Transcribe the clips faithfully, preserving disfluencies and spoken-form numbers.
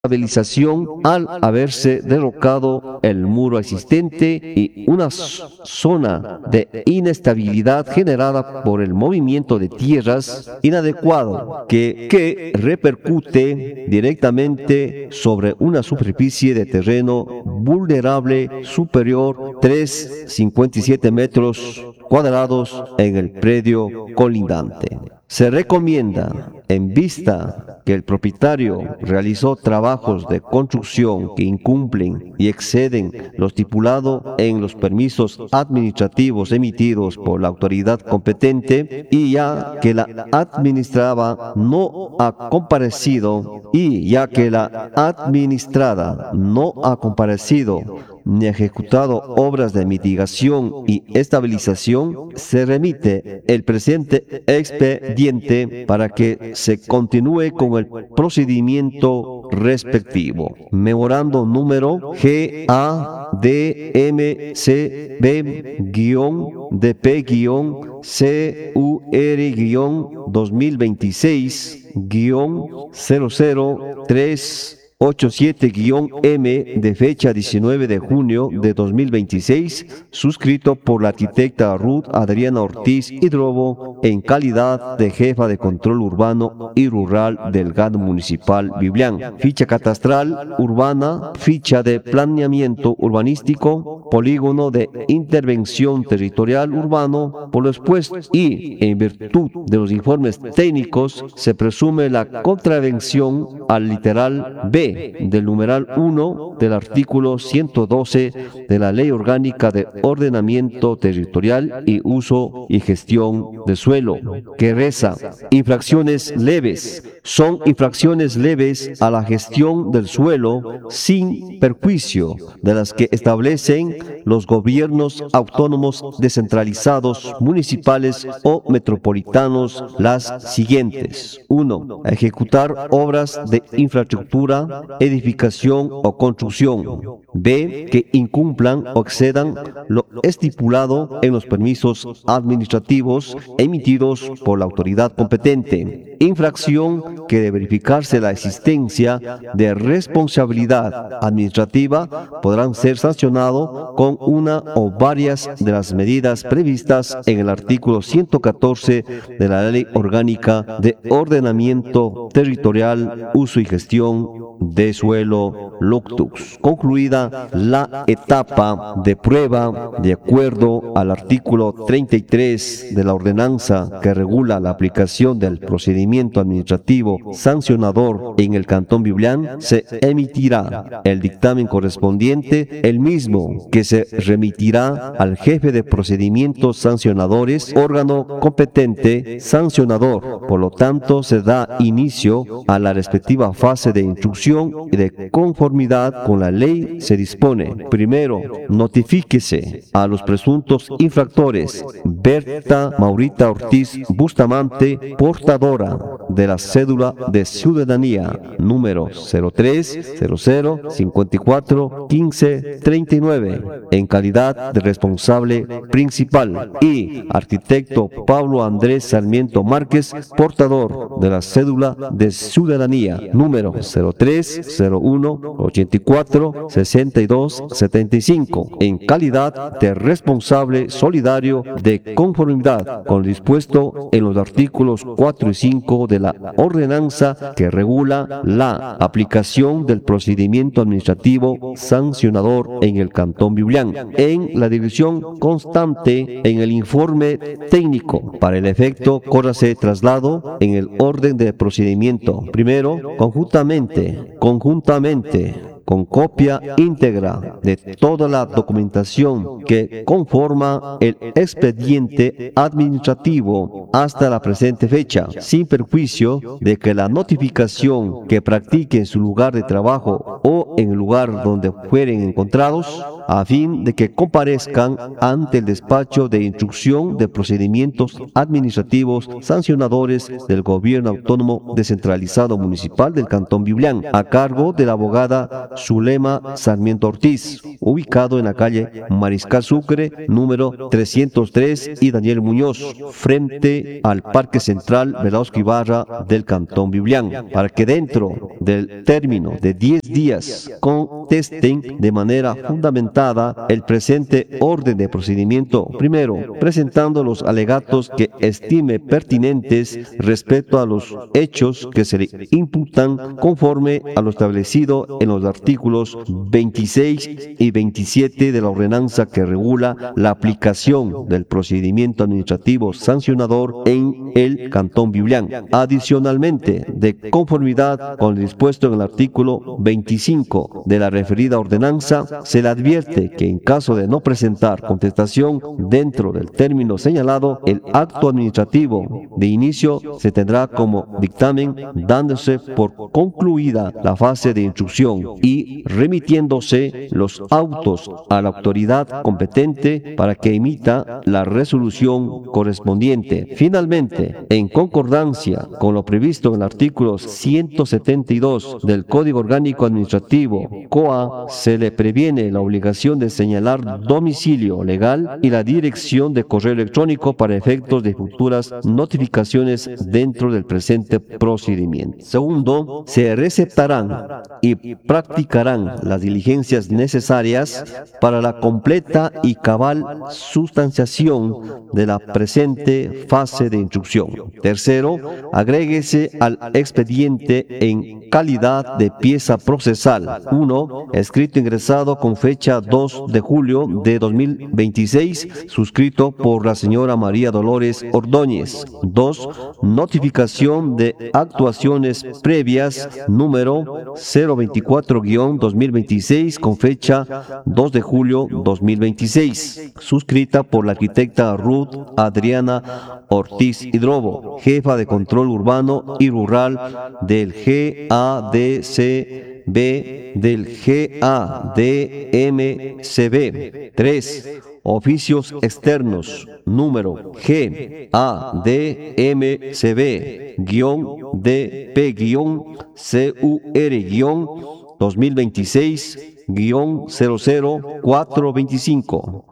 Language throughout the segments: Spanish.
estabilización al haberse derrocado el muro existente y una zona de inestabilidad generada por el movimiento de tierras inadecuado que, que repercute directamente sobre una superficie de terreno vulnerable superior a trescientos cincuenta y siete metros cuadrados en el predio colindante. Se recomienda, en vista que el propietario realizó trabajos de construcción que incumplen y exceden lo estipulado en los permisos administrativos emitidos por la autoridad competente, y ya que la administrada no ha comparecido y ya que la administrada no ha comparecido ni ejecutado obras de mitigación y estabilización, se remite el presente expediente para que se continúe con el procedimiento respectivo. Memorando número G A D M C B-D P C U R-dos mil veintiséis cero cero tres ochenta y siete M de fecha diecinueve de junio de dos mil veintiséis, suscrito por la arquitecta Ruth Adriana Ortiz Hidrobo en calidad de jefa de control urbano y rural del G A D municipal Biblián. Ficha catastral urbana, ficha de planeamiento urbanístico, polígono de intervención territorial urbano por lo expuesto, y en virtud de los informes técnicos se presume la contravención al literal B del numeral uno del artículo ciento doce de la Ley Orgánica de Ordenamiento Territorial y Uso y Gestión de Suelo, que reza: infracciones leves. Son infracciones leves a la gestión del suelo sin perjuicio de las que establecen los gobiernos autónomos descentralizados, municipales o metropolitanos, las siguientes. uno. Ejecutar obras de infraestructura, edificación o construcción. B. Que incumplan o excedan lo estipulado en los permisos administrativos emitidos por la autoridad competente. Infracción que de verificarse la existencia de responsabilidad administrativa podrán ser sancionados con una o varias de las medidas previstas en el artículo ciento catorce de la Ley Orgánica de Ordenamiento Territorial, Uso y Gestión de Suelo Luctux. Concluida la etapa de prueba, de acuerdo al artículo treinta y tres de la ordenanza que regula la aplicación del procedimiento administrativo sancionador en el Cantón Biblián, se emitirá el dictamen correspondiente, el mismo que se remitirá al jefe de procedimientos sancionadores, órgano competente sancionador. Por lo tanto, se da inicio a la respectiva fase de instrucción y de conformidad con la ley. Se dispone: primero, notifíquese a los presuntos infractores Berta Maurita Ortiz Bustamante, portadora de la cédula de ciudadanía número cero tres cero cero cincuenta y cuatro quince treinta y nueve, en calidad de responsable principal, y arquitecto Pablo Andrés Sarmiento Márquez, portador de la cédula de ciudadanía número cero tres cero uno ochenta y cuatro sesenta y dos setenta y cinco, en calidad de responsable solidario de conformidad con lo dispuesto en los artículos cuatro y cinco de la ordenanza que regula la aplicación del procedimiento administrativo sancionador en el Cantón Biblián, en la división constante en el informe técnico. Para el efecto, córrase traslado en el orden de procedimiento. Primero, conjuntamente, conjuntamente, con copia íntegra de toda la documentación que conforma el expediente administrativo hasta la presente fecha, sin perjuicio de que la notificación que practique en su lugar de trabajo o en el lugar donde fueren encontrados, a fin de que comparezcan ante el despacho de instrucción de procedimientos administrativos sancionadores del Gobierno Autónomo Descentralizado Municipal del Cantón Biblián, a cargo de la abogada Zulema Sarmiento Ortiz, ubicado en la calle Mariscal Sucre, número trescientos tres, y Daniel Muñoz, frente al Parque Central Velasco Ibarra del Cantón Biblián, para que dentro del término de diez días contesten de manera fundamentada el presente orden de procedimiento, primero, presentando los alegatos que estime pertinentes respecto a los hechos que se le imputan conforme a lo establecido en los artículos veintiséis y veintisiete de la ordenanza que regula la aplicación del procedimiento administrativo sancionador en el Cantón Biblián. Adicionalmente, de conformidad con lo dispuesto en el artículo veinticinco de la referida ordenanza, se le advierte que en caso de no presentar contestación dentro del término señalado, el acto administrativo de inicio se tendrá como dictamen, dándose por concluida la fase de instrucción y remitiéndose los autos a la autoridad competente para que emita la resolución correspondiente. Finalmente, en concordancia con lo previsto en el artículo ciento setenta y dos del Código Orgánico Administrativo, C O A, se le previene la obligación de señalar domicilio legal y la dirección de correo electrónico para efectos de futuras notificaciones dentro del presente procedimiento. Segundo, se receptarán y practicarán las diligencias necesarias para la completa y cabal sustanciación de la presente fase de instrucción. Tercero, agréguese al expediente en calidad de pieza procesal uno, escrito ingresado con fecha dos de julio de dos mil veintiséis, suscrito por la señora María Dolores Ordóñez. dos. Notificación de actuaciones previas número cero veinticuatro guión dos mil veintiséis con fecha dos de julio dos mil veintiséis, suscrita por la arquitecta Ruth Adriana Ortiz Hidrobo, jefa de control urbano y rural del G A D C B del G A D M C B. tres. Oficios externos, número G A D M C B D P C U R dos mil veintiséis cero cero cuatro veinticinco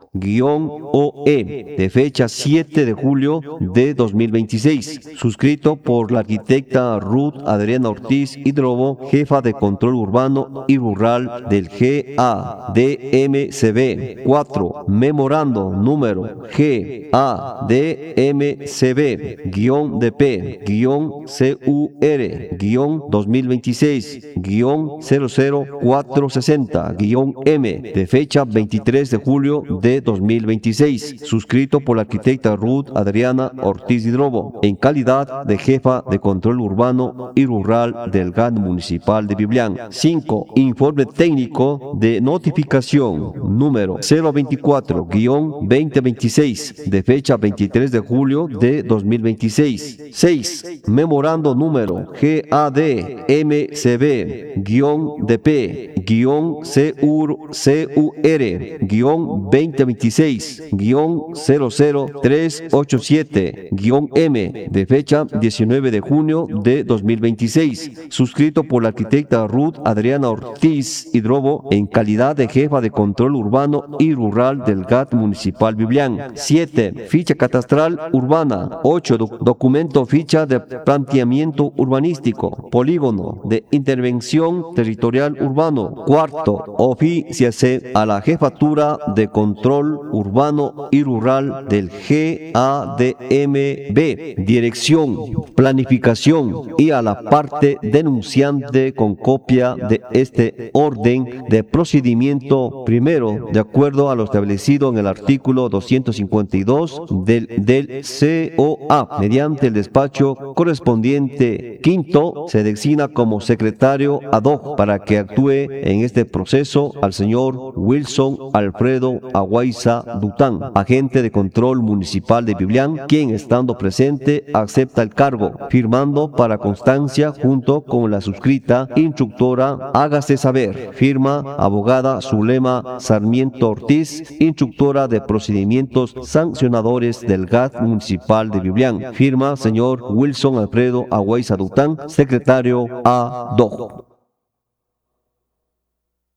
O E de fecha siete de julio de dos mil veintiséis, suscrito por la arquitecta Ruth Adriana Ortiz Hidrobo, jefa de control urbano y rural del G A D M C B. cuatro. Memorando número G A D M C B D P C U R dos mil veintiséis cero cero cuatro sesenta M de fecha veintitrés de julio de dos mil veintiséis, suscrito por la arquitecta Ruth Adriana Ortiz Hidrobo, en calidad de jefa de control urbano y rural del G A T municipal de Biblián. cinco. Informe técnico de notificación número cero veinticuatro guión veinte veintiséis de fecha veintitrés de julio de dos mil veintiséis. seis. Memorando número G A D M C B D P C U R veinte veintiséis cero cero tres ochenta y siete M de fecha diecinueve de junio de dos mil veintiséis, suscrito por la arquitecta Ruth Adriana Ortiz Hidrobo en calidad de jefa de control urbano y rural del G A T municipal Biblián. siete. Ficha catastral urbana. ocho. Documento ficha de planteamiento urbanístico, polígono de intervención territorial urbano. Cuarto. Ofíciase a la jefatura de control urbano y rural del G A D M B, dirección, planificación, y a la parte denunciante con copia de este orden de procedimiento, primero, de acuerdo a lo establecido en el artículo doscientos cincuenta y dos del, del C O A, mediante el despacho correspondiente. Quinto, se designa como secretario ad hoc para que actúe en este proceso al señor Wilson Alfredo Aguaiza Dután, agente de control municipal de Biblián, quien, estando presente, acepta el cargo, firmando para constancia junto con la suscrita instructora. Hágase saber. Firma abogada Zulema Sarmiento Ortiz, instructora de procedimientos sancionadores del G A T municipal de Biblián. Firma señor Wilson Alfredo Aguaiza Dután, secretario ad hoc.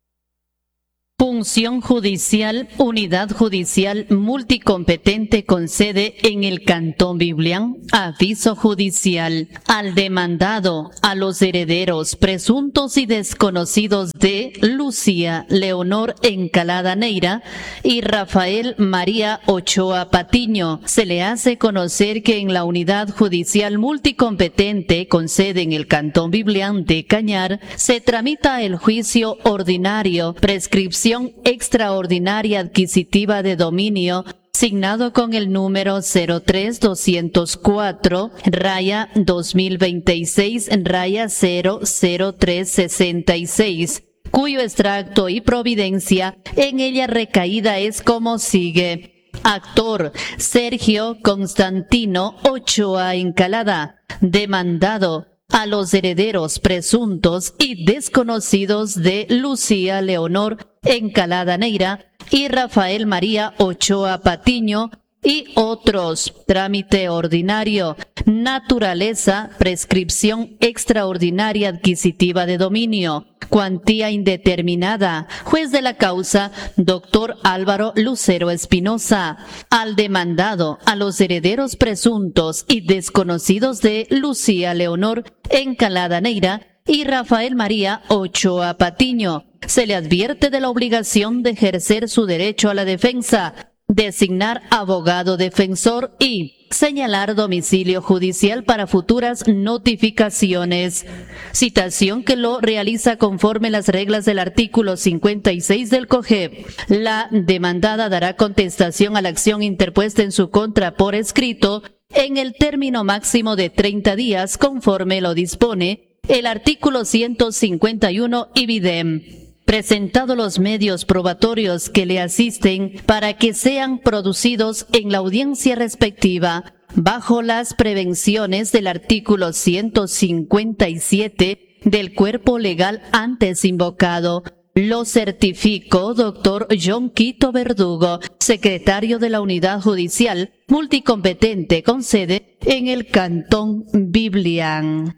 Función judicial, unidad judicial multicompetente con sede en el Cantón Biblián. Aviso judicial al demandado, a los herederos presuntos y desconocidos de Lucía Leonor Encalada Neira y Rafael María Ochoa Patiño. Se le hace conocer que en la unidad judicial multicompetente con sede en el Cantón Biblián de Cañar se tramita el juicio ordinario, prescripción extraordinaria adquisitiva de dominio, signado con el número cero tres doscientos cuatro raya dos mil veintiséis raya cero cero tres sesenta y seis, cuyo extracto y providencia en ella recaída es como sigue. Actor Sergio Constantino Ochoa Encalada, demandado, a los herederos presuntos y desconocidos de Lucía Leonor Encalada Neira y Rafael María Ochoa Patiño y otros. Trámite ordinario. Naturaleza, prescripción extraordinaria adquisitiva de dominio. Cuantía indeterminada. Juez de la causa, doctor Álvaro Lucero Espinosa. Al demandado, a los herederos presuntos y desconocidos de Lucía Leonor Encalada Neira y Rafael María Ochoa Patiño, se le advierte de la obligación de ejercer su derecho a la defensa, designar abogado defensor y señalar domicilio judicial para futuras notificaciones. Citación que lo realiza conforme las reglas del artículo cincuenta y seis del COGEB. La demandada dará contestación a la acción interpuesta en su contra por escrito en el término máximo de treinta días conforme lo dispone el artículo ciento cincuenta y uno ibidem. Presentado los medios probatorios que le asisten para que sean producidos en la audiencia respectiva, bajo las prevenciones del artículo ciento cincuenta y siete del cuerpo legal antes invocado, lo certifico doctor John Quito Verdugo, secretario de la Unidad Judicial multicompetente con sede en el Cantón Biblián.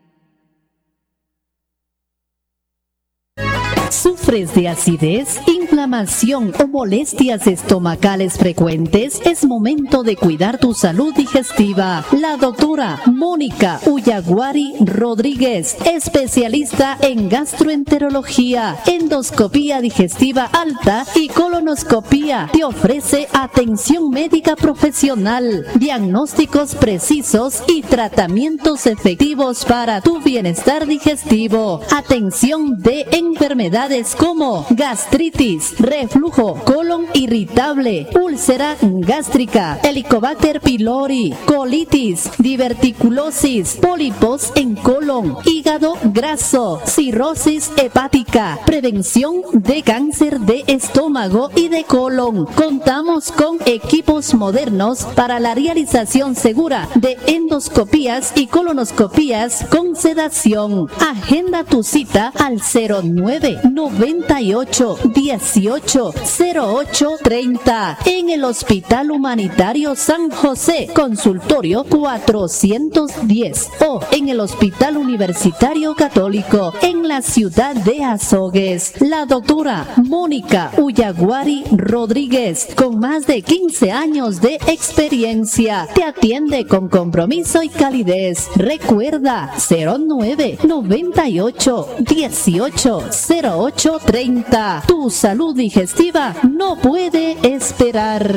¿Sufres de acidez, inflamación o molestias estomacales frecuentes? Es momento de cuidar tu salud digestiva. La doctora Mónica Uyaguari Rodríguez, especialista en gastroenterología, endoscopía digestiva alta y colonoscopía, te ofrece atención médica profesional, diagnósticos precisos y tratamientos efectivos para tu bienestar digestivo. Atención de enfermedades como gastritis, reflujo, colon irritable, úlcera gástrica, Helicobacter pylori, colitis, diverticulosis, pólipos en colon, hígado graso, cirrosis hepática, prevención de cáncer de estómago y de colon. Contamos con equipos modernos para la realización segura de endoscopías y colonoscopías con sedación. Agenda tu cita al cero nueve noventa y ocho dieciocho cero ocho treinta en el Hospital Humanitario San José, consultorio cuatrocientos diez, o en el Hospital Universitario Católico en la ciudad de Azogues. La doctora Mónica Uyaguari Rodríguez, con más de quince años de experiencia, te atiende con compromiso y calidez. Recuerda cero nueve noventa y ocho dieciocho cero ocho treinta. Tu salud digestiva no puede esperar.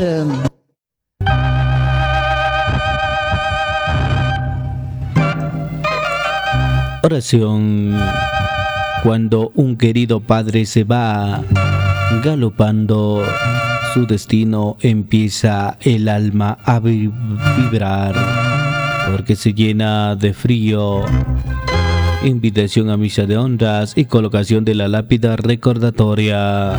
Oración. Cuando un querido padre se va galopando, su destino empieza el alma a vibrar, porque se llena de frío. Invitación a misa de honras y colocación de la lápida recordatoria.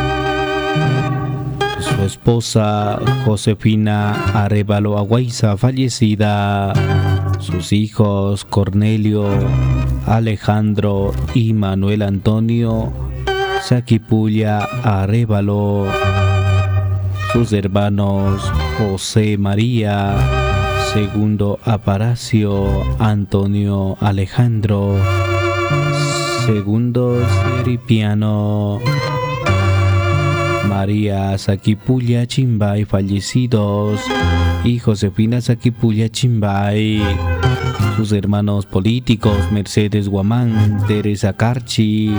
Su esposa Josefina Arévalo Aguaiza, fallecida. Sus hijos Cornelio, Alejandro y Manuel Antonio Saquipulla Arévalo. Sus hermanos José María, Segundo Aparacio, Antonio Alejandro, Segundo Seripiano. María Saquipulla Chimbay, fallecidos, y Josefina Saquipulla Chimbay. Sus hermanos políticos: Mercedes Guamán, Teresa Carchi,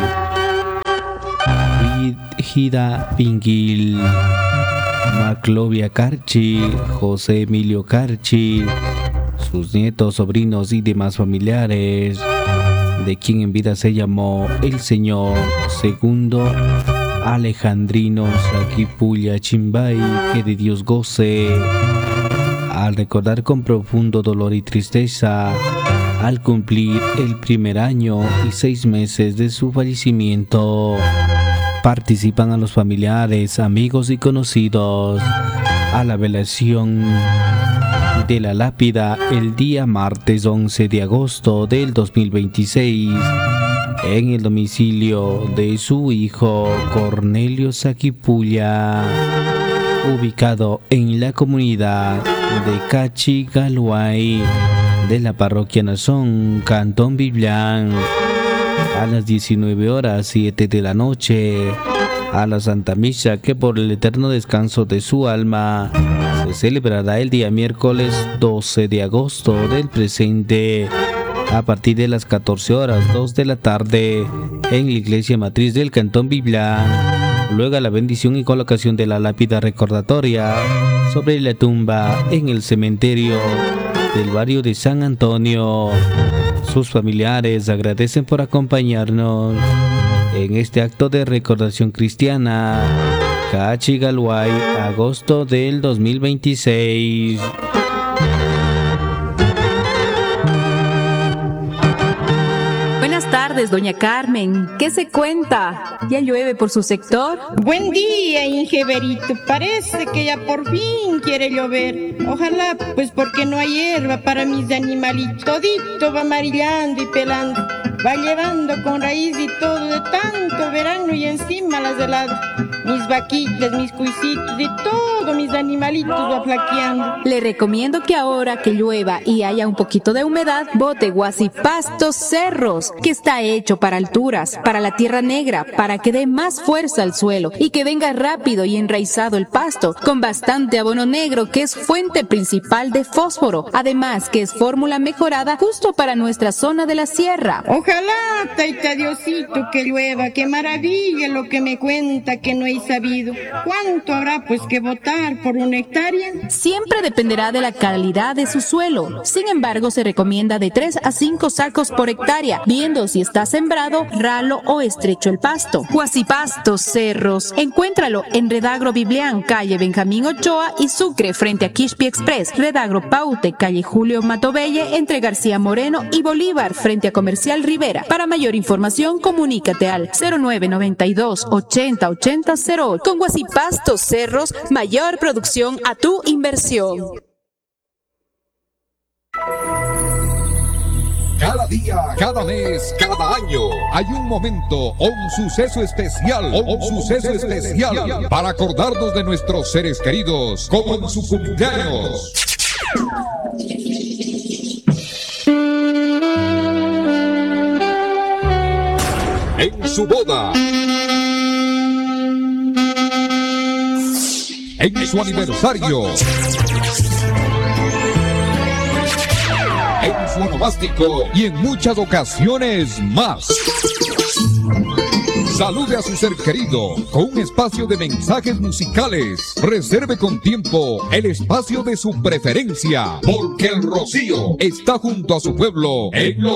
Gida Pinguil, Maclovia Carchi, José Emilio Carchi, sus nietos, sobrinos y demás familiares, de quien en vida se llamó el señor Segundo Alejandrino Saquipulla Chimbay, que de Dios goce. Al recordar con profundo dolor y tristeza, al cumplir el primer año y seis meses de su fallecimiento, participan a los familiares, amigos y conocidos a la velación de la lápida el día martes once de agosto del dos mil veintiséis en el domicilio de su hijo Cornelio Saquipulla, ubicado en la comunidad de Cachigalhuay de la parroquia Nazón, Cantón Biblián, a las diecinueve horas siete de la noche, a la Santa Misa, que por el eterno descanso de su alma se celebrará el día miércoles doce de agosto del presente, a partir de las catorce horas dos de la tarde, en la iglesia matriz del Cantón Biblián. Luego la bendición y colocación de la lápida recordatoria sobre la tumba en el cementerio del barrio de San Antonio. Sus familiares agradecen por acompañarnos en este acto de recordación cristiana. Cachigalhuay, agosto del dos mil veintiséis. Buenas tardes, doña Carmen. ¿Qué se cuenta? ¿Ya llueve por su sector? Buen día, Ingeberito. Parece que ya por fin quiere llover. Ojalá, pues porque no hay hierba para mis animalitos. Todito va amarillando y pelando. Va llevando con raíz y todo de tanto verano y encima las heladas. Mis vaquitas, mis cuisitos y todo mis animalitos va flaqueando. Le recomiendo que ahora que llueva y haya un poquito de humedad, bote Guasipastos Cerros, que está hecho para alturas, para la tierra negra, para que dé más fuerza al suelo y que venga rápido y enraizado el pasto, con bastante abono negro, que es fuente principal de fósforo, además que es fórmula mejorada justo para nuestra zona de la sierra. Ojalá, taita Diosito, que llueva. Qué maravilla lo que me cuenta, que no he sabido. ¿Cuánto habrá pues que botar por una hectárea? Siempre dependerá de la calidad de su suelo. Sin embargo, se recomienda de tres a cinco sacos por hectárea, viendo si está sembrado, ralo o estrecho el pasto. Guasipastos Cerros, encuéntralo en Redagro Biblián, calle Benjamín Ochoa y Sucre, frente a Quixpi Express. Redagro Paute, calle Julio Matobelle, entre García Moreno y Bolívar, frente a Comercial Rivera. Para mayor información, comunícate al cero nueve noventa y dos ochenta ochenta cero ocho. Con Guasipastos Cerros, mayor producción a tu inversión. Cada día, cada mes, cada año hay un momento o un suceso especial, o un suceso especial para acordarnos de nuestros seres queridos, como en su cumpleaños. En su boda. En su aniversario. En su onomástico y en muchas ocasiones más. Salude a su ser querido con un espacio de mensajes musicales. Reserve con tiempo el espacio de su preferencia, porque el Rocío está junto a su pueblo en los